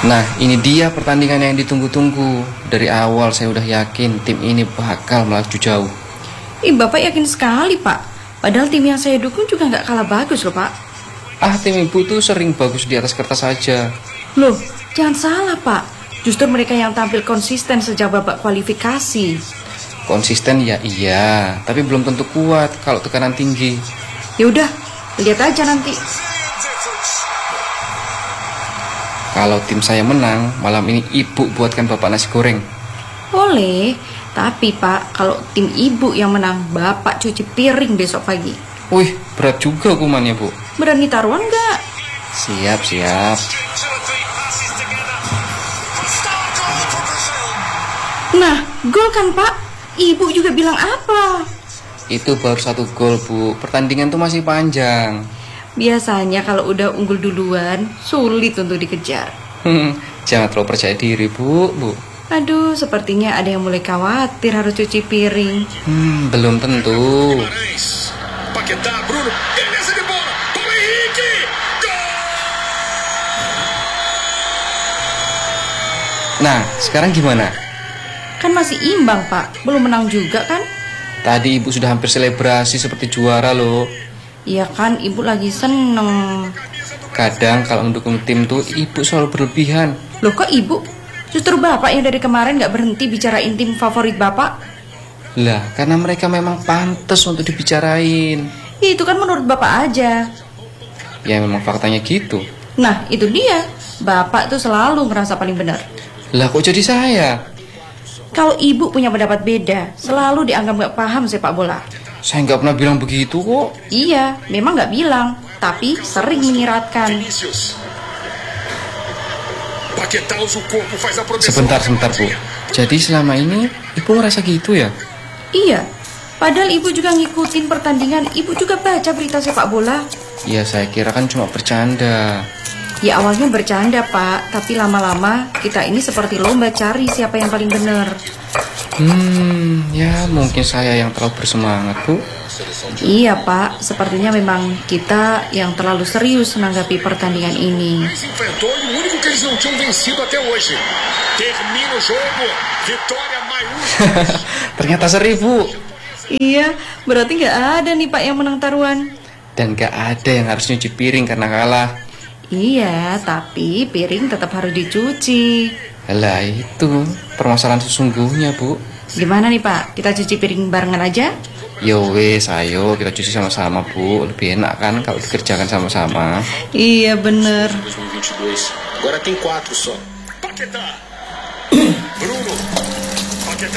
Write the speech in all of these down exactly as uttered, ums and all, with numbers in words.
Nah, ini dia pertandingan yang ditunggu-tunggu. Dari awal saya udah yakin tim ini bakal melaju jauh. Ih, Bapak yakin sekali, Pak. Padahal tim yang saya dukung juga nggak kalah bagus loh, Pak. Ah, tim ibu tuh sering bagus di atas kertas saja. Loh, jangan salah, Pak. Justru mereka yang tampil konsisten sejak babak kualifikasi. Konsisten ya iya, tapi belum tentu kuat kalau tekanan tinggi. Ya udah, lihat aja nanti. Kalau tim saya menang, malam ini ibu buatkan bapak nasi goreng. Boleh, tapi Pak, kalau tim ibu yang menang, Bapak cuci piring besok pagi. Wih, berat juga hukumannya, Bu. Berani taruhan nggak? Siap, siap. Nah, gol kan Pak? Ibu juga bilang apa? Itu baru satu gol, Bu. Pertandingan tuh masih panjang. Biasanya kalau udah unggul duluan, sulit untuk dikejar. Hmm, jangan terlalu percaya diri, Bu, Bu. Aduh, sepertinya ada yang mulai khawatir harus cuci piring. Hmm, belum tentu. Nah, sekarang gimana? Kan masih imbang, Pak. Belum menang juga kan? Tadi ibu sudah hampir selebrasi seperti juara loh. Iya kan, ibu lagi seneng. Kadang kalau mendukung tim tuh ibu selalu berlebihan. Loh kok ibu? Justru bapak yang dari kemarin gak berhenti bicarain tim favorit bapak. Lah, karena mereka memang pantas untuk dibicarain. Itu kan menurut bapak aja. Ya memang faktanya gitu. Nah, itu dia. Bapak tuh selalu ngerasa paling benar. Lah kok jadi saya? Kalau ibu punya pendapat beda, selalu dianggap gak paham sepak bola. Saya nggak pernah bilang begitu kok. Iya, memang nggak bilang, tapi sering menyiratkan. Sebentar, sebentar Bu. Jadi selama ini ibu ngerasa gitu ya? Iya, padahal ibu juga ngikutin pertandingan. Ibu juga baca berita sepak bola. Ya saya kira kan cuma bercanda. Ya awalnya bercanda Pak, tapi lama-lama kita ini seperti lomba cari siapa yang paling benar. Hmm, ya mungkin saya yang terlalu bersemangat, Bu. Iya, Pak. Sepertinya memang kita yang terlalu serius menanggapi pertandingan ini. Ternyata seribu. Iya, berarti nggak ada nih Pak yang menang taruhan. Dan nggak ada yang harus nyuci piring karena kalah. Iya, tapi piring tetap harus dicuci. Lah itu permasalahan sesungguhnya, Bu. Gimana nih Pak, kita cuci piring barengan aja? Yo wes, ayo kita cuci sama-sama, Bu. Lebih enak kan kalau dikerjakan sama-sama. Iya bener. Agora tem quatro só. Paquetá. Bruno. Paquetá.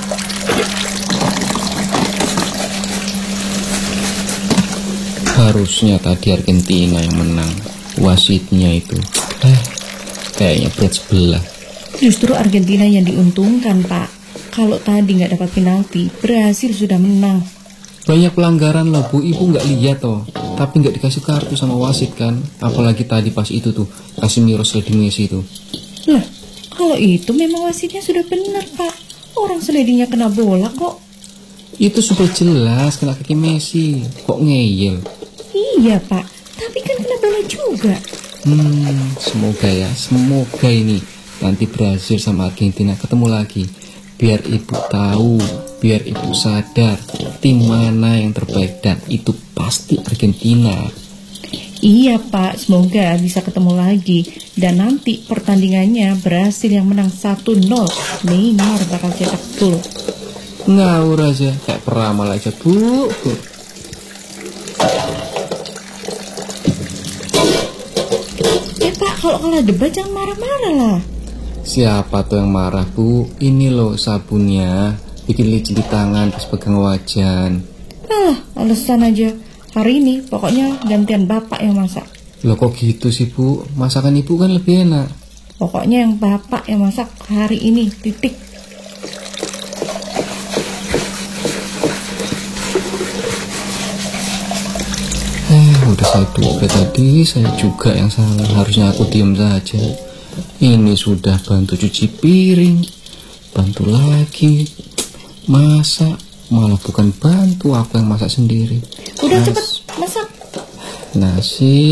Harusnya tadi Argentina yang menang. Wasitnya itu eh kayaknya berat sebelah. Justru Argentina yang diuntungkan Pak. Kalau tadi nggak dapat penalti, Brasil sudah menang. Banyak pelanggaran loh Bu, ibu nggak lihat toh. Tapi nggak dikasih kartu sama wasit kan. Apalagi tadi pas itu tuh Casemiro sliding Messi itu. Lah, kalau itu memang wasitnya sudah benar Pak. Orang slidingnya kena bola kok. Itu sudah jelas kena kaki Messi. Kok ngeyel? Iya Pak, tapi kan kena bola juga. Hmm, semoga ya, semoga ini nanti Brasil sama Argentina ketemu lagi. Biar ibu tahu, biar ibu sadar tim mana yang terbaik, dan itu pasti Argentina. Iya Pak, semoga bisa ketemu lagi. Dan nanti pertandingannya Brasil yang menang satu nol. Neymar bakal cetak gol. Ngawur aja, kayak peramal aja Bu, Bu. Eh Pak, kalau kalah debat jangan marah-marah lah. Siapa tuh yang marah Bu? Ini loh sabunnya, bikin licin di tangan pas pegang wajan. Ah, alasan aja. Hari ini pokoknya gantian bapak yang masak. Loh kok gitu sih Bu? Masakan ibu kan lebih enak. Pokoknya yang bapak yang masak hari ini, titik. Eh, udah saya duga tadi, saya juga yang salah. Harusnya aku diam saja. Ini sudah bantu cuci piring, bantu lagi masak, malah bukan bantu, aku yang masak sendiri. Udah Nas- cepet masak. Nasi